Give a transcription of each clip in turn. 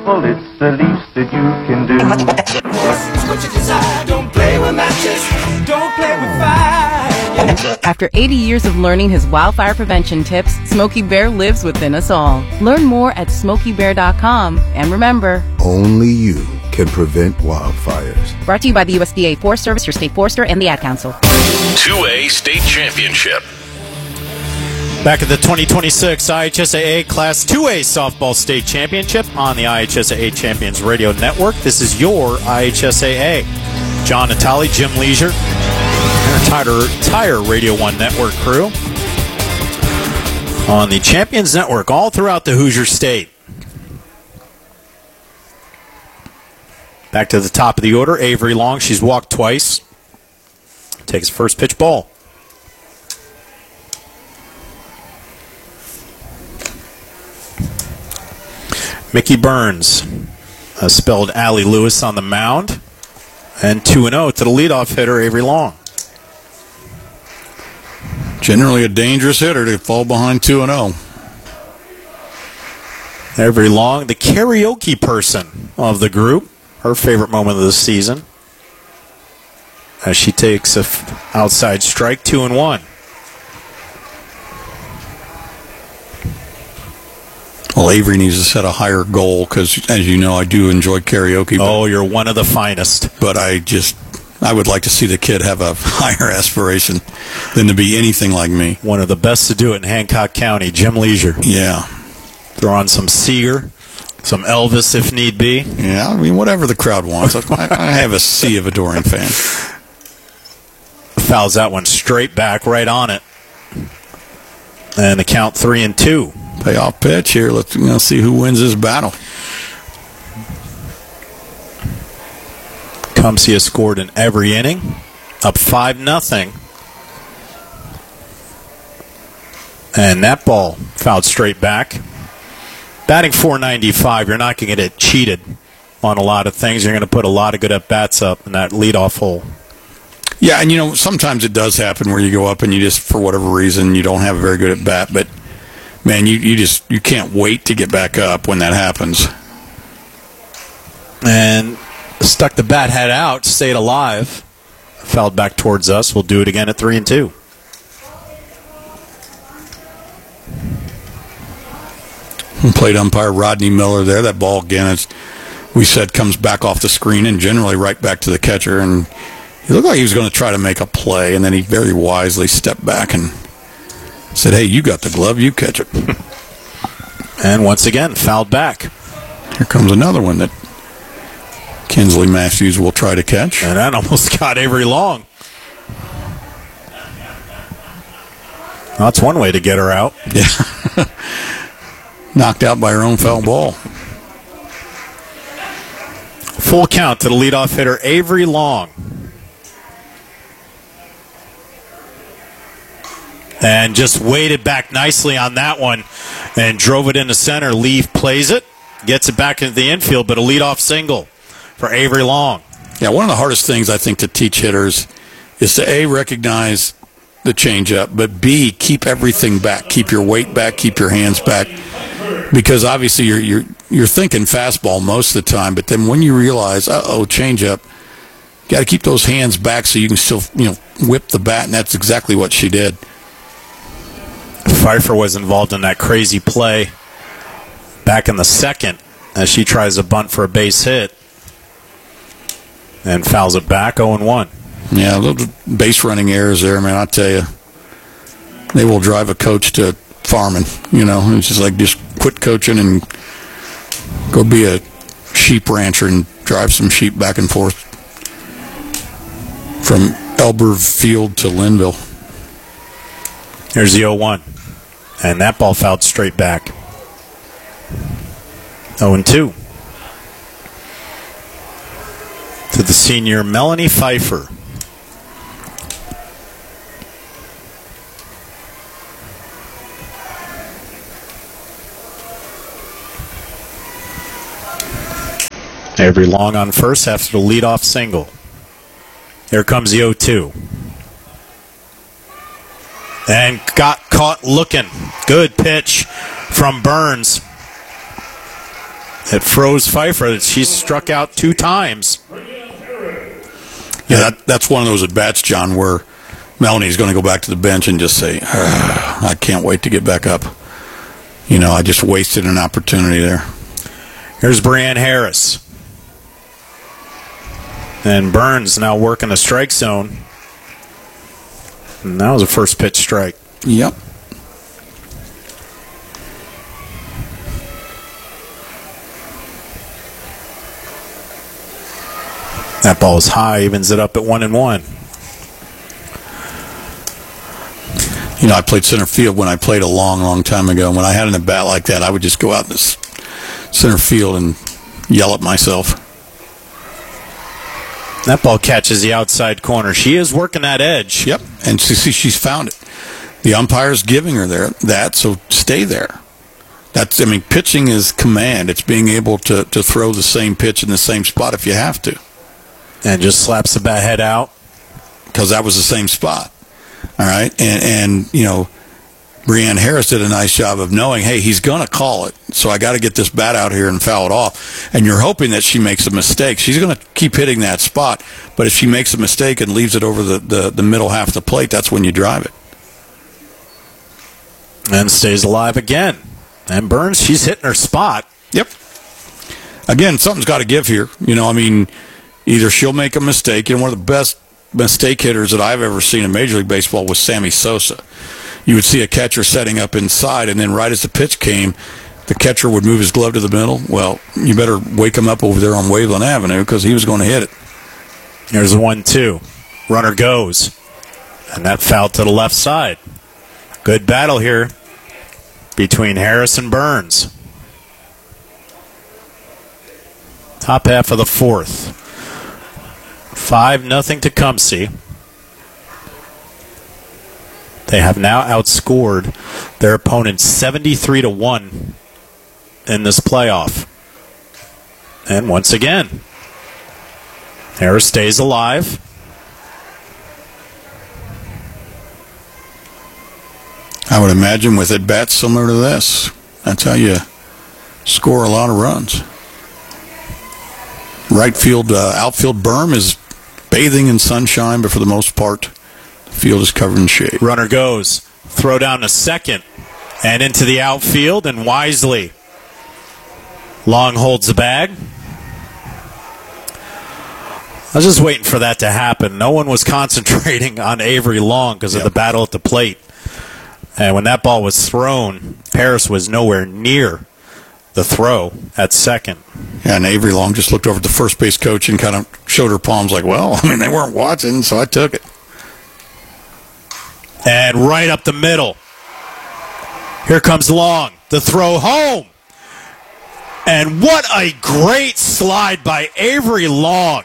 careful, it's the least that you can do. What you desire, don't play with matches, don't play with fire. After 80 years of learning his wildfire prevention tips, Smokey Bear lives within us all. Learn more at SmokeyBear.com. And remember, only you can prevent wildfires. Brought to you by the USDA Forest Service, your state forester, and the Ad Council. 2A State Championship. Back at the 2026 IHSAA Class 2A Softball State Championship on the IHSAA Champions Radio Network. This is your IHSAA. John Natale, Jim Leisure, and our entire Radio 1 Network crew on the Champions Network all throughout the Hoosier State. Back to the top of the order, Avery Long. She's walked twice. Takes first pitch ball. Mickey Burns, spelled Allie Lewis on the mound. And 2-0 to the leadoff hitter, Avery Long. Generally a dangerous hitter to fall behind 2-0. Avery Long, the karaoke person of the group. Her favorite moment of the season. As she takes an outside strike, 2-1. Well, Avery needs to set a higher goal because, as you know, I do enjoy karaoke. Oh, you're one of the finest. But I would like to see the kid have a higher aspiration than to be anything like me. One of the best to do it in Hancock County, Jim Leisure. Yeah. Throw on some Seeger, some Elvis if need be. Yeah, I mean, whatever the crowd wants. I have a sea of adoring fans. Fouls that one straight back, right on it. And the count 3-2. Payoff pitch here. Let's see who wins this battle. Cumsey has scored in every inning. Up 5-0. And that ball fouled straight back. Batting .495, you're not going to get cheated on a lot of things. You're going to put a lot of good at-bats up in that leadoff hole. Yeah, and sometimes it does happen where you go up and you just, for whatever reason, you don't have a very good at-bat, but man, you can't wait to get back up when that happens. And stuck the bat head out, stayed alive. Fouled back towards us. We'll do it again at 3-2. Plate umpire Rodney Miller there. That ball, again, as we said, comes back off the screen and generally right back to the catcher. And he looked like he was going to try to make a play, and then he very wisely stepped back and said, hey, you got the glove, you catch it. And once again, fouled back. Here comes another one that Kinsley Matthews will try to catch. And that almost got Avery Long. Well, that's one way to get her out. Yeah. Knocked out by her own foul ball. Full count to the leadoff hitter, Avery Long. And just waited back nicely on that one and drove it into center. Leaf plays it, gets it back into the infield, but a leadoff single for Avery Long. Yeah, one of the hardest things I think to teach hitters is to A, recognize the changeup, but B, keep everything back. Keep your weight back, keep your hands back. Because obviously you're thinking fastball most of the time, but then when you realize, changeup, you got to keep those hands back so you can still, whip the bat, and that's exactly what she did. Pfeiffer was involved in that crazy play back in the second as she tries to bunt for a base hit and fouls it back 0-1. Yeah, little base running errors there, man. I tell you, they will drive a coach to farming. It's just like just quit coaching and go be a sheep rancher and drive some sheep back and forth from Elber Field to Linville. Here's the 0-1. And that ball fouled straight back. 0-2. To the senior, Melanie Pfeiffer. Avery Long on first after the leadoff single. Here comes the 0-2. And got caught looking. Good pitch from Burns. It froze Pfeiffer. She's struck out 2 times. Yeah, that's one of those at-bats, John, where Melanie's going to go back to the bench and just say, I can't wait to get back up. I just wasted an opportunity there. Here's Brianne Harris. And Burns now working the strike zone. And that was a first pitch strike. Yep. That ball is high, evens it up at 1-1. I played center field when I played a long, long time ago. When I had an at-bat like that, I would just go out in this center field and yell at myself. That ball catches the outside corner. She is working that edge. Yep, and she's found it. The umpire's giving her that, so stay there. Pitching is command. It's being able to throw the same pitch in the same spot if you have to. And just slaps the bat head out. Because that was the same spot. All right, and Brianne Harris did a nice job of knowing, hey, he's going to call it, so I got to get this bat out here and foul it off. And you're hoping that she makes a mistake. She's going to keep hitting that spot, but if she makes a mistake and leaves it over the middle half of the plate, that's when you drive it. And stays alive again. And Burns, she's hitting her spot. Yep. Again, something's got to give here. Either she'll make a mistake. One of the best mistake hitters that I've ever seen in Major League Baseball was Sammy Sosa. You would see a catcher setting up inside, and then right as the pitch came, the catcher would move his glove to the middle. Well, you better wake him up over there on Waveland Avenue because he was going to hit it. Here's the 1-2. Runner goes. And that foul to the left side. Good battle here between Harris and Burns. Top half of the 4th. 5-0 to Tecumseh. They have now outscored their opponent 73-1 in this playoff. And once again, Harris stays alive. I would imagine with at-bats similar to this, that's how you score a lot of runs. Right field, outfield berm is bathing in sunshine, but for the most part, the field is covered in shade. Runner goes. Throw down to second and into the outfield, and wisely. Long holds the bag. I was just waiting for that to happen. No one was concentrating on Avery Long because of the battle at the plate. And when that ball was thrown, Harris was nowhere near the throw at second. Yeah, and Avery Long just looked over at the first base coach and kind of showed her palms like, well, they weren't watching, so I took it. And right up the middle. Here comes Long. The throw home. And what a great slide by Avery Long.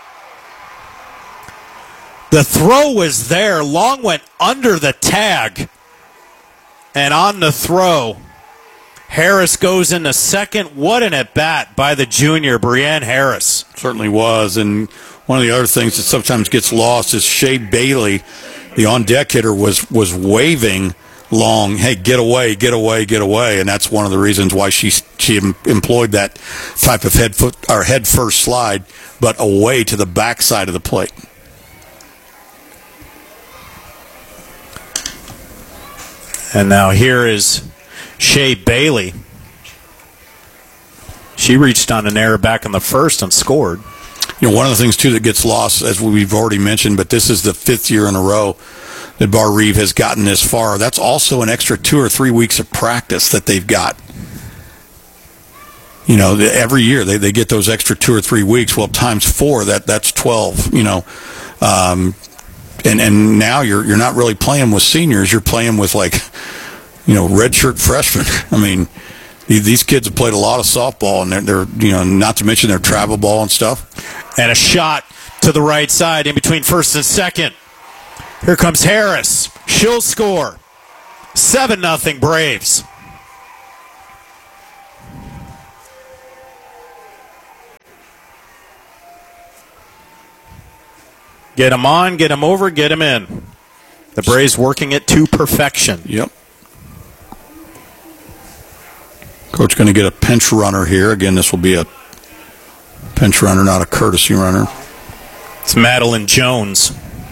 The throw was there. Long went under the tag. And on the throw, Harris goes into second. What an at-bat by the junior, Brianne Harris. Certainly was. And one of the other things that sometimes gets lost is Shea Bailey, the on-deck hitter, was waving Long, hey, get away, get away, get away. And that's one of the reasons why she employed that type of head first slide, but away to the backside of the plate. And now here is Shea Bailey. She reached on an error back in the first and scored. One of the things, too, that gets lost, as we've already mentioned, but this is the 5th year in a row that Bar Reeve has gotten this far. That's also an extra 2 or 3 weeks of practice that they've got. Every year they get those extra 2 or 3 weeks. Well, times 4, that's 12, And now you're not really playing with seniors. You're playing with, redshirt freshmen. These kids have played a lot of softball, and they're not to mention their travel ball and stuff. And a shot to the right side in between first and second. Here comes Harris. She'll score. 7-0 Braves. Get him on, get him over, get him in. The Braves working it to perfection. Yep. Coach going to get a pinch runner here. Again, this will be a pinch runner, not a courtesy runner. It's Madeline Jones.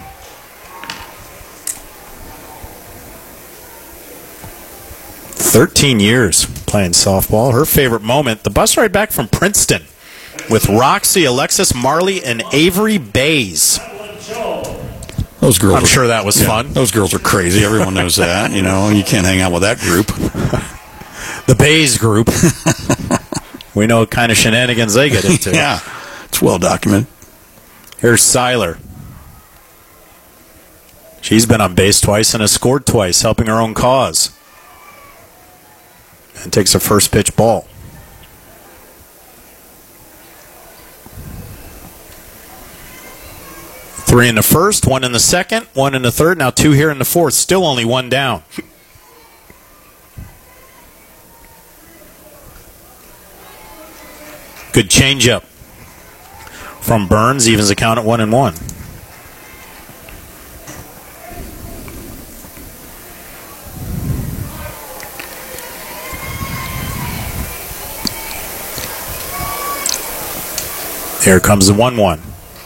"13 years playing softball. Her favorite moment, the bus ride back from Princeton with Roxy, Alexis Marley, and Avery Bays." Those girls. I'm sure that was fun. Those girls are crazy. Everyone knows that. You know, you can't hang out with that group. The Bays group. We know what kind of shenanigans they get into. Yeah, it's well documented. Here's Seiler. She's been on base twice and has scored twice, helping her own cause. And takes a first pitch ball. Three in the first, one in the second, one in the third, now two here in the fourth. Still only one down. Good changeup from Burns, evens the count at 1-1. Here comes the 1-1.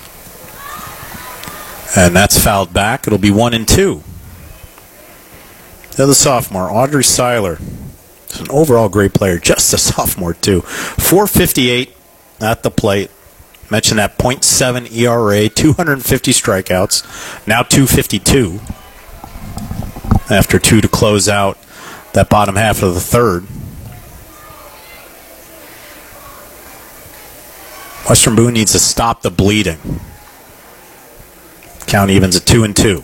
And that's fouled back. It'll be 1-2. The other sophomore, Audrey Seiler. She's an overall great player, just a sophomore too. 458 at the plate. Mentioned that .7 ERA, 250 strikeouts, now 252. After two to close out that bottom half of the third. Western Boone needs to stop the bleeding. Count evens at 2-2.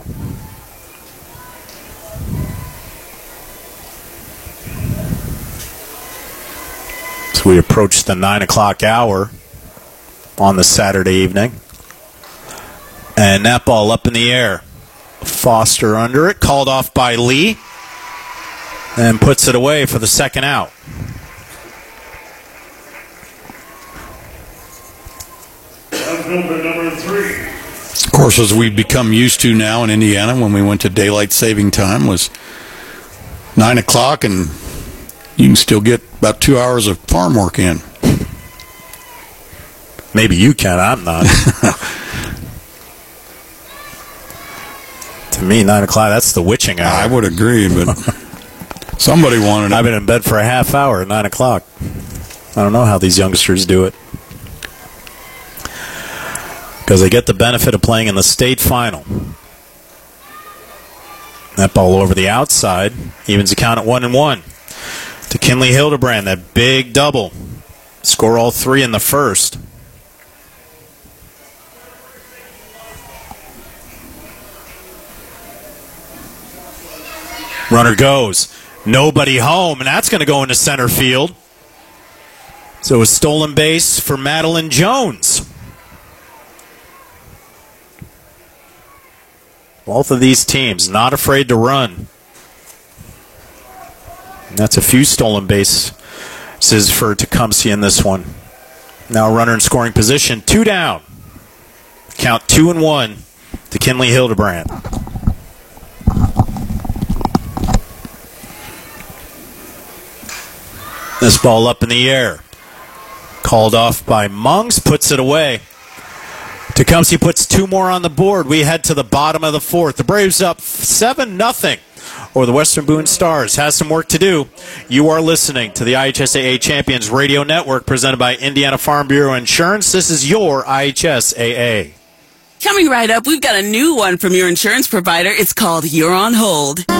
So we approach the 9 o'clock hour on the Saturday evening. And that ball up in the air. Foster under it, called off by Lee. And puts it away for the second out. Number 3. Of course, as we've become used to now in Indiana, when we went to daylight saving time, was 9 o'clock, and you can still get about 2 hours of farm work in. Maybe you can, I'm not. To me, 9 o'clock, that's the witching hour. I would agree, but somebody wanted it. I've been in bed for a half hour at 9 o'clock. I don't know how these youngsters do it. Because they get the benefit of playing in the state final. That ball over the outside. Evens the count at 1-1. To Kinley Hildebrand, that big double. Score all three in the first. Runner goes. Nobody home, and that's going to go into center field. So a stolen base for Madeline Jones. Both of these teams not afraid to run. And that's a few stolen bases for Tecumseh in this one. Now runner in scoring position, 2 down. Count 2-1 to Kinley Hildebrand. This ball up in the air. Called off by Monks, puts it away. Tecumseh puts 2 more on the board. We head to the bottom of the fourth. The Braves up 7-0 over the Western Boone Stars. Has some work to do. You are listening to the IHSAA Champions Radio Network presented by Indiana Farm Bureau Insurance. This is your IHSAA. Coming right up, we've got a new one from your insurance provider. It's called You're on Hold.